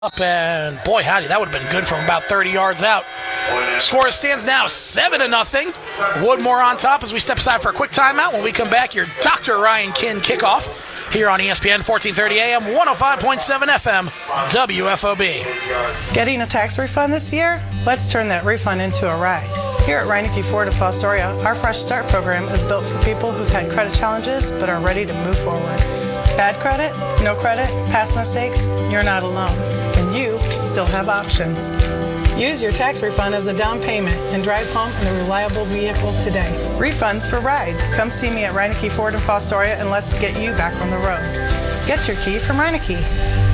up, and boy howdy, that would have been good from about 30 yards out. Score stands now 7-0. Woodmore on top as we step aside for a quick timeout. When we come back, your Dr. Ryan Kin kickoff here on ESPN 1430 AM, 105.7 FM, WFOB. Getting a tax refund this year? Let's turn that refund into a ride. Here at Reineke Ford of Fostoria, our Fresh Start program is built for people who've had credit challenges but are ready to move forward. Bad credit, no credit, past mistakes, you're not alone. And you still have options. Use your tax refund as a down payment and drive home in a reliable vehicle today. Refunds for rides. Come see me at Reineke Ford in Fostoria and let's get you back on the road. Get your key from Reineke.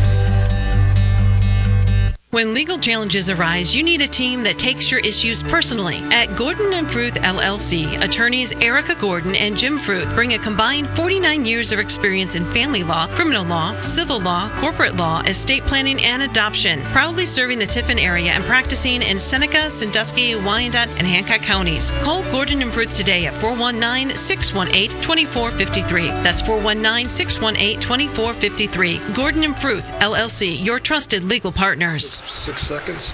When legal challenges arise, you need a team that takes your issues personally. At Gordon & Fruth LLC, attorneys Erica Gordon and Jim Fruth bring a combined 49 years of experience in family law, criminal law, civil law, corporate law, estate planning, and adoption, proudly serving the Tiffin area and practicing in Seneca, Sandusky, Wyandotte, and Hancock counties. Call Gordon & Fruth today at 419-618-2453. That's 419-618-2453. Gordon & Fruth LLC, your trusted legal partners. 6 seconds.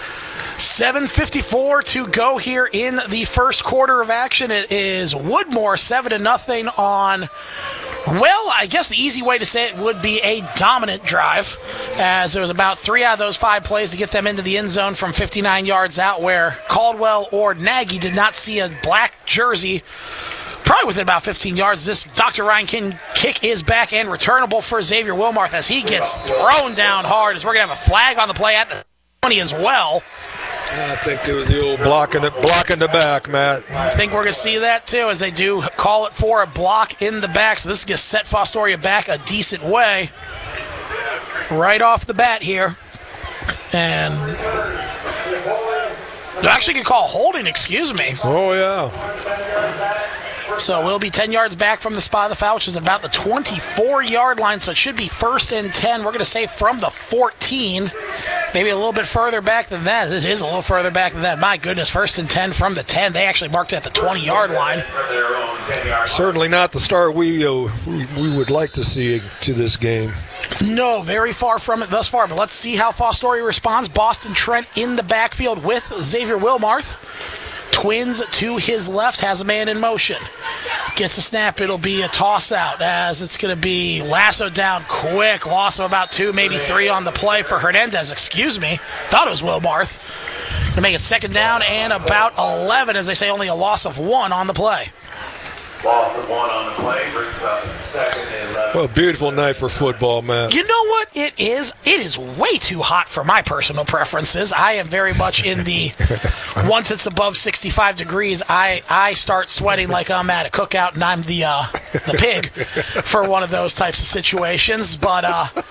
7:54 to go here in the first quarter of action. It is Woodmore 7-0 on, well, I guess the easy way to say it would be a dominant drive, as there was about 3 out of those 5 plays to get them into the end zone from 59 yards out, where Caldwell or Nagy did not see a black jersey probably within about 15 yards. This Dr. Ryan Kin kick is back and returnable for Xavier Wilmarth as he gets thrown down hard, as we're going to have a flag on the play at the 20 as well. I think it was the old blocking the back, Matt. I think we're going to see that too, as they do call it for a block in the back. So this is going to set Fostoria back a decent way right off the bat here. And they're actually going to call holding, excuse me. Oh, yeah. So we'll be 10 yards back from the spot of the foul, which is about the 24-yard line. So it should be 1st and 10. We're going to say from the 14, maybe a little bit further back than that. It is a little further back than that. My goodness, 1st and 10 from the 10. They actually marked it at the 20-yard line. Certainly not the start we would like to see to this game. No, very far from it thus far. But let's see how Fostoria responds. Boston Trent in the backfield with Xavier Wilmarth. Twins to his left, has a man in motion. Gets a snap, it'll be a toss out, as it's going to be lassoed down quick. Loss of about 2, maybe 3 on the play for Hernandez, excuse me. Thought it was Wilmarth. Going to make it 2nd down and about 11, as they say, only a loss of 1 on the play. Loss of 1 on the play, brings up 2nd and 11. Well, beautiful night for football, man. You know what it is? It is way too hot for my personal preferences. I am very much in the, once it's above 65 degrees, I start sweating like I'm at a cookout and I'm the pig for one of those types of situations. But,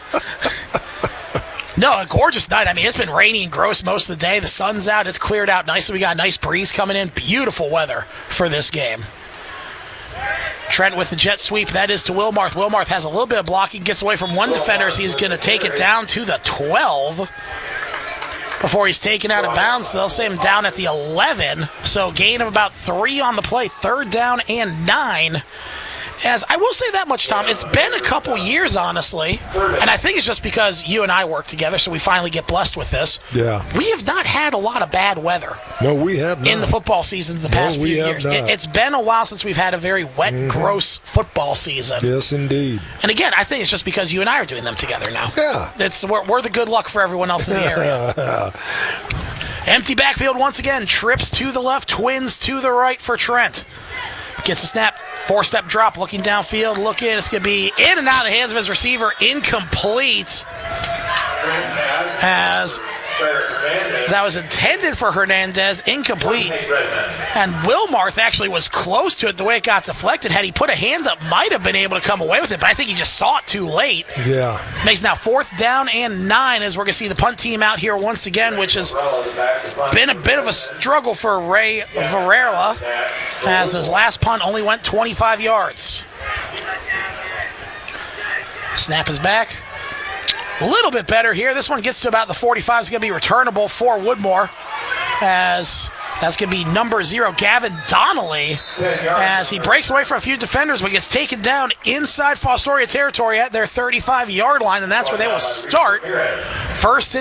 no, a gorgeous night. I mean, it's been rainy and gross most of the day. The sun's out. It's cleared out nicely. We got a nice breeze coming in. Beautiful weather for this game. Trent with the jet sweep. That is to Wilmarth. Wilmarth has a little bit of blocking, gets away from one defender as he's going to take it down to the 12 before he's taken out of bounds. They'll say him down at the 11. So gain of about 3 on the play. 3rd down and 9. As I will say that much, Tom, it's been a couple years, honestly, and I think it's just because you and I work together, so we finally get blessed with this. Yeah. We have not had a lot of bad weather. No, we have not. In the football seasons the past few years. It's been a while since we've had a very wet, gross football season. Yes, indeed. And again, I think it's just because you and I are doing them together now. Yeah. We're the good luck for everyone else in the area. Empty backfield once again. Trips to the left, twins to the right for Trent. Gets a snap, 4-step drop, looking downfield, looking. It's going to be in and out of the hands of his receiver, incomplete. As that was intended for Hernandez, incomplete. And Wilmarth actually was close to it the way it got deflected. Had he put a hand up, might have been able to come away with it, but I think he just saw it too late. Yeah. Makes now 4th down and 9 as we're going to see the punt team out here once again, which has been a bit of a struggle for Ray Varela, as his last punt only went 25 yards. Snap is back. A little bit better here. This one gets to about the 45. It's going to be returnable for Woodmore, as That's going to be number 0, Gavin Donnelly, as he breaks away from a few defenders but gets taken down inside Fostoria territory at their 35-yard line, and that's where they will start. First